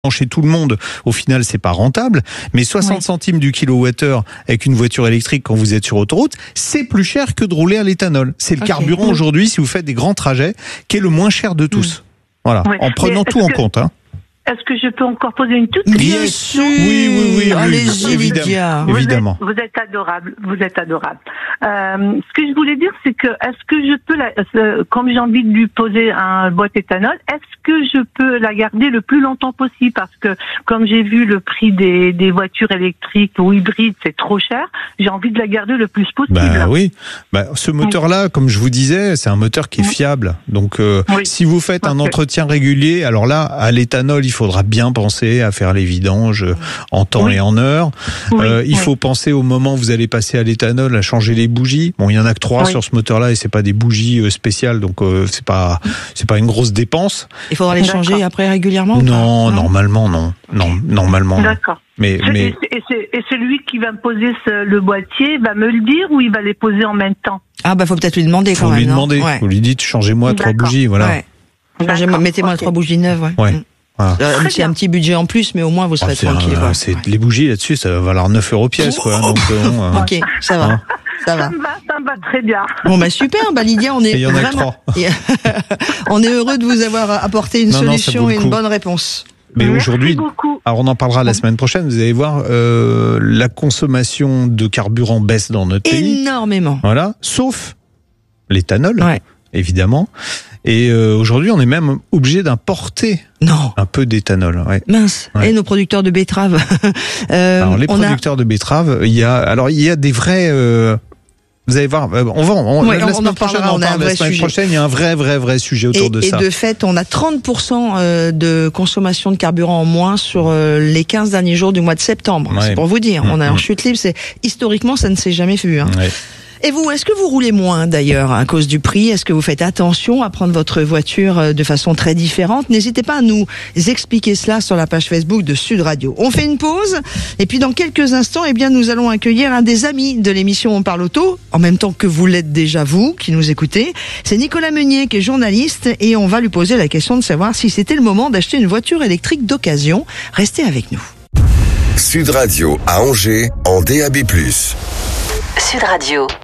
chez tout le monde, au final, c'est pas rentable. Mais 60 centimes du kilowattheure avec une voiture électrique quand vous êtes sur autoroute, c'est plus cher que de rouler à l'éthanol. C'est le carburant aujourd'hui, si vous faites des grands trajets, qui est le moins cher de tous. Voilà, en prenant tout en compte. Est-ce que je peux encore poser une toute Bien question? Oui. Allez-y, Lydia. Évidemment. Vous êtes adorable. Ce que je voulais dire, c'est que est-ce que je peux, comme j'ai envie de lui poser un boîte éthanol, est-ce que je peux la garder le plus longtemps possible? Parce que comme j'ai vu le prix des voitures électriques ou hybrides, c'est trop cher. J'ai envie de la garder le plus possible. Oui. Ce moteur-là, comme je vous disais, c'est un moteur qui est fiable. Donc, si vous faites un entretien régulier, alors là, à l'éthanol, il faudra bien penser à faire les vidanges en temps et en heure. Il faut penser au moment où vous allez passer à l'éthanol à changer les bougies. Bon, il y en a que 3 sur ce moteur-là et c'est pas des bougies spéciales, donc c'est pas une grosse dépense. Il faudra les changer après régulièrement? Non, normalement non. Normalement. D'accord. Mais et celui qui va me poser le boîtier va me le dire ou il va les poser en même temps? Faut peut-être lui demander quand même. Faut lui demander. Vous lui dites changez-moi 3 bougies, voilà. Mettez-moi 3 bougies neuves. C'est un petit budget en plus, mais au moins vous serez tranquille. Les bougies là-dessus, ça va valoir 9 € pièce, quoi. Donc, ok, ça va. Ça me va très bien. Bon, super, Lydia, on est on est heureux de vous avoir apporté une solution et une bonne réponse. Mais aujourd'hui, alors on en parlera la semaine prochaine, vous allez voir, la consommation de carburant baisse dans notre pays. Énormément. Voilà, sauf l'éthanol, évidemment. Et aujourd'hui, on est même obligé d'importer un peu d'éthanol. Mince. Et nos producteurs de betteraves. Alors les producteurs de betteraves, il y a des vrais. Vous allez voir, la semaine prochaine, il y a un vrai sujet autour de ça. Et de fait, on a 30% de consommation de carburant en moins sur les 15 derniers jours du mois de septembre. C'est pour vous dire. On est en chute libre. Historiquement, ça ne s'est jamais vu. Et vous, est-ce que vous roulez moins d'ailleurs à cause du prix? Est-ce que vous faites attention à prendre votre voiture de façon très différente? N'hésitez pas à nous expliquer cela sur la page Facebook de Sud Radio. On fait une pause et puis dans quelques instants, nous allons accueillir un des amis de l'émission On parle auto, en même temps que vous l'êtes déjà vous qui nous écoutez. C'est Nicolas Meunier qui est journaliste et on va lui poser la question de savoir si c'était le moment d'acheter une voiture électrique d'occasion. Restez avec nous. Sud Radio à Angers en DAB+. Sud Radio.